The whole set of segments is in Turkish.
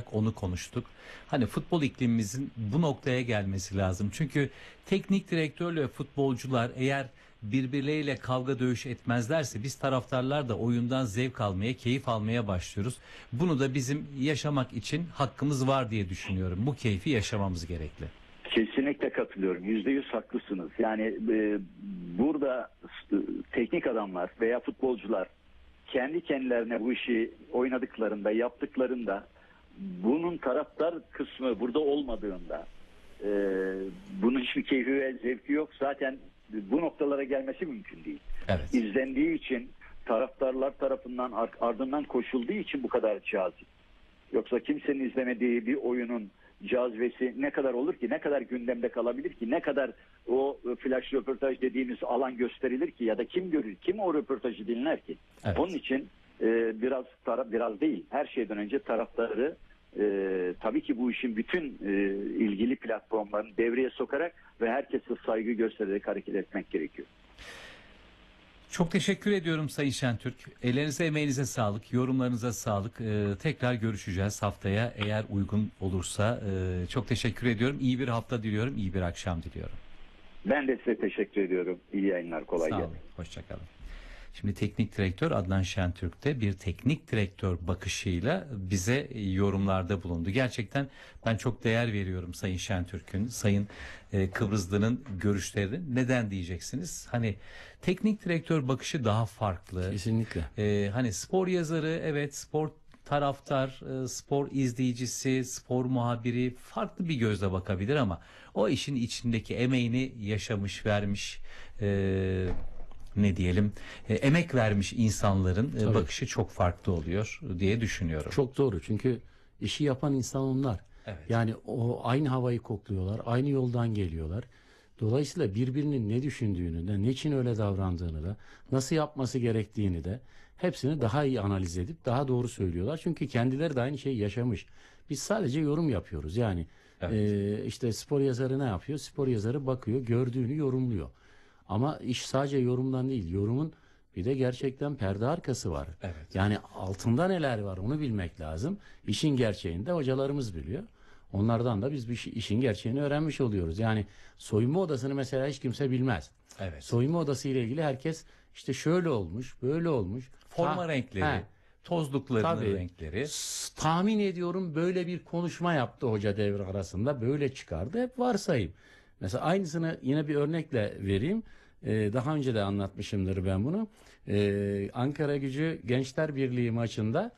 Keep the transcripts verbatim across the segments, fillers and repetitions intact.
onu konuştuk. Hani futbol iklimimizin bu noktaya gelmesi lazım. Çünkü teknik direktörle futbolcular eğer birbirleriyle kavga dövüş etmezlerse biz taraftarlar da oyundan zevk almaya, keyif almaya başlıyoruz. Bunu da bizim yaşamak için hakkımız var diye düşünüyorum. Bu keyfi yaşamamız gerekli. Kesinlikle katılıyorum. Yüzde yüz haklısınız. Yani e, burada e, teknik adamlar veya futbolcular kendi kendilerine bu işi oynadıklarında, yaptıklarında bunun taraftar kısmı burada olmadığında e, bunun hiçbir keyfi ve zevki yok. Zaten bu noktalara gelmesi mümkün değil. Evet. İzlendiği için, taraftarlar tarafından ardından koşulduğu için bu kadar cazip. Yoksa kimsenin izlemediği bir oyunun cazibesi ne kadar olur ki, ne kadar gündemde kalabilir ki, ne kadar o flash röportaj dediğimiz alan gösterilir ki ya da kim görür, kim o röportajı dinler ki? Evet. Onun için e, biraz tara biraz değil, her şeyden önce taraftarı e, tabii ki bu işin bütün e, ilgili platformlarını devreye sokarak ve herkese saygı göstererek hareket etmek gerekiyor. Çok teşekkür ediyorum Sayın Şentürk. Ellerinize, emeğinize sağlık, yorumlarınıza sağlık. Ee, tekrar görüşeceğiz haftaya eğer uygun olursa. Ee, çok teşekkür ediyorum. İyi bir hafta diliyorum, iyi bir akşam diliyorum. Ben de size teşekkür ediyorum. İyi yayınlar, kolay gelsin. Sağ olun, hoşçakalın. Şimdi teknik direktör Adnan Şentürk de bir teknik direktör bakışıyla bize yorumlarda bulundu. Gerçekten ben çok değer veriyorum Sayın Şentürk'ün, Sayın e, Kıbrıslı'nın görüşleri. Neden diyeceksiniz? Hani teknik direktör bakışı daha farklı. Kesinlikle. E, hani spor yazarı, evet, spor taraftar, e, spor izleyicisi, spor muhabiri farklı bir gözle bakabilir ama o işin içindeki emeğini yaşamış, vermiş, e, ne diyelim, e, emek vermiş insanların e, bakışı çok farklı oluyor diye düşünüyorum. Çok doğru, çünkü işi yapan insan onlar. Evet. Yani o aynı havayı kokluyorlar, aynı yoldan geliyorlar. Dolayısıyla birbirinin ne düşündüğünü de, niçin öyle davrandığını da, nasıl yapması gerektiğini de hepsini daha iyi analiz edip daha doğru söylüyorlar. Çünkü kendileri de aynı şeyi yaşamış. Biz sadece yorum yapıyoruz. Yani Evet. e, işte spor yazarı ne yapıyor? Spor yazarı bakıyor, gördüğünü yorumluyor. Ama iş sadece yorumdan değil, yorumun bir de gerçekten perde arkası var. Evet. Yani altında neler var onu bilmek lazım. İşin gerçeğini de hocalarımız biliyor. Onlardan da biz bir işin gerçeğini öğrenmiş oluyoruz. Yani soyunma odasını mesela hiç kimse bilmez. Evet. Soyunma odası ile ilgili herkes işte şöyle olmuş, böyle olmuş. Forma Ta renkleri, he, tozluklarının tabii, renkleri. tahmin ediyorum böyle bir konuşma yaptı hoca devre arasında, böyle çıkardı. Hep varsayım. Mesela aynısını yine bir örnekle vereyim. Ee, daha önce de anlatmışımdır ben bunu. Ee, Ankara Gücü Gençler Birliği maçında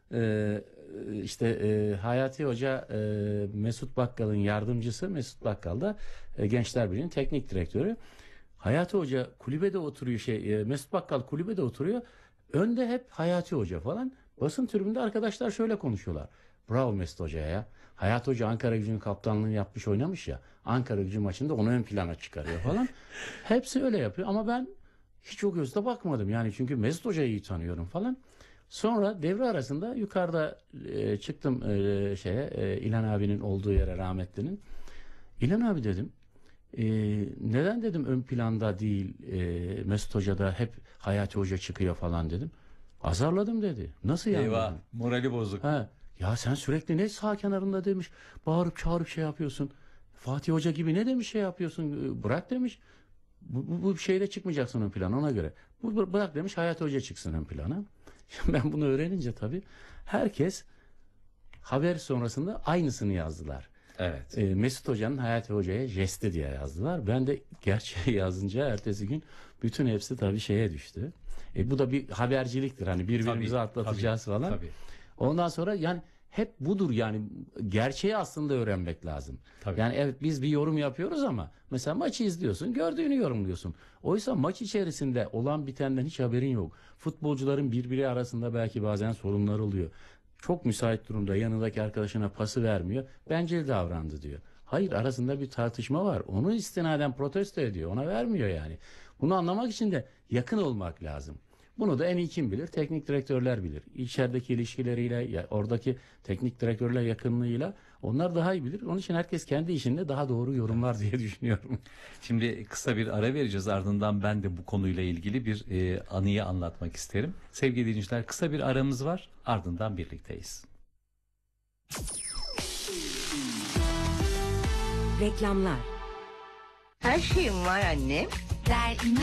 e, işte e, Hayati Hoca, e, Mesut Bakkal'ın yardımcısı, Mesut Bakkal da e, Gençler Birliği'nin teknik direktörü. Hayati Hoca kulübede oturuyor, şey e, Mesut Bakkal kulübede oturuyor. Önde hep Hayati Hoca falan. Basın tribünde arkadaşlar şöyle konuşuyorlar. Bravo Mesut Hoca'ya ya. Hayat Hoca Ankara Gücü'nün kaptanlığını yapmış, oynamış ya. Ankara Gücü maçında onu ön plana çıkarıyor falan. Hepsi öyle yapıyor ama ben hiç o gözle bakmadım. Yani çünkü Mesut Hoca'yı iyi tanıyorum falan. Sonra devre arasında yukarıda e, çıktım e, şeye e, İlhan abinin olduğu yere, rahmetlinin. İlhan abi dedim, e, neden dedim ön planda değil e, Mesut Hoca'da hep Hayati Hoca çıkıyor falan dedim. Azarladım dedi. Nasıl yani? Eyvah, dedim. morali bozuk. Ha, ya sen sürekli ne sağ kenarında demiş, bağırıp çağırıp şey yapıyorsun. Fatih Hoca gibi ne demiş şey yapıyorsun, bırak demiş. Bu, bu, bu şeyde çıkmayacaksın ön plana, ona göre. Bu, bırak demiş, Hayati Hoca çıksın ön plana. Ben bunu öğrenince tabii herkes haber sonrasında aynısını yazdılar. Evet. E, Mesut Hoca'nın Hayati Hoca'ya jesti diye yazdılar. Ben de gerçeği yazınca ertesi gün bütün hepsi tabii şeye düştü. E, bu da bir haberciliktir, hani birbirimizi Tabii, atlatacağız tabii, falan. Tabii. Ondan sonra yani hep budur, yani gerçeği aslında öğrenmek lazım. Tabii. Yani evet, biz bir yorum yapıyoruz ama mesela maçı izliyorsun, gördüğünü yorumluyorsun. Oysa maç içerisinde olan bitenden hiç haberin yok. Futbolcuların birbiri arasında belki bazen sorunlar oluyor. Çok müsait durumda yanındaki arkadaşına pası vermiyor. Bencil davrandı diyor. Hayır, arasında bir tartışma var. Onu istinaden protesto ediyor. Ona vermiyor yani. Bunu anlamak için de yakın olmak lazım. Bunu da en iyi kim bilir? Teknik direktörler bilir. İçerideki ilişkileriyle, oradaki teknik direktörler yakınlığıyla onlar daha iyi bilir. Onun için herkes kendi işinde daha doğru yorumlar diye düşünüyorum. Şimdi kısa bir ara vereceğiz. Ardından ben de bu konuyla ilgili bir e, anıyı anlatmak isterim. Sevgili dinleyiciler, kısa bir aramız var. Ardından birlikteyiz. Reklamlar. Her şeyim var annem. Der